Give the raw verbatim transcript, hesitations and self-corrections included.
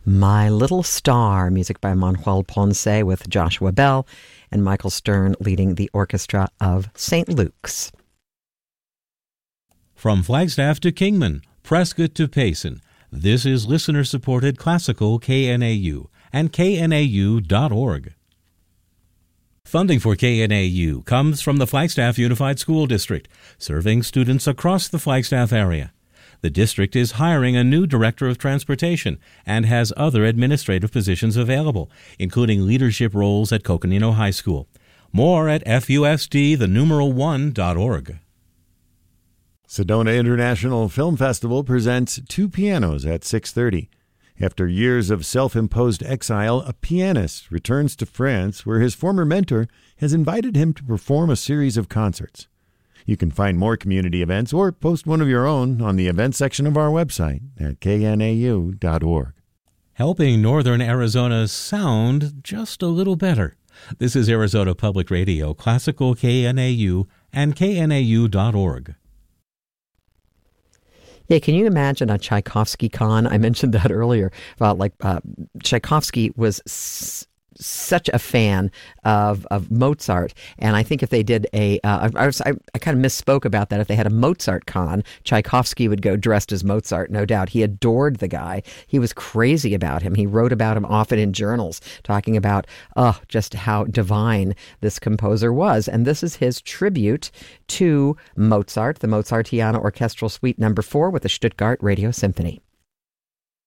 My Little Star, music by Manuel Ponce with Joshua Bell and Michael Stern leading the orchestra of Saint Luke's. From Flagstaff to Kingman, Prescott to Payson, this is listener-supported classical K N A U and K N A U dot org. Funding for K N A U comes from the Flagstaff Unified School District, serving students across the Flagstaff area. The district is hiring a new director of transportation and has other administrative positions available, including leadership roles at Coconino High School. More at F U S D, the numeral one dot org. Sedona International Film Festival presents Two Pianos at six thirty. After years of self-imposed exile, a pianist returns to France, where his former mentor has invited him to perform a series of concerts. You can find more community events or post one of your own on the events section of our website at K N A U dot org. Helping northern Arizona sound just a little better. This is Arizona Public Radio, Classical K N A U and K N A U dot org. Yeah, can you imagine a Tchaikovsky con? I mentioned that earlier about like uh, Tchaikovsky was s- such a fan of of Mozart, and I think if they did a, uh, I, was, I, I kind of misspoke about that. If they had a Mozart con, Tchaikovsky would go dressed as Mozart, no doubt. He adored the guy. He was crazy about him. He wrote about him often in journals, talking about oh, just how divine this composer was. And this is his tribute to Mozart, the Mozartiana Orchestral Suite Number Four with the Stuttgart Radio Symphony.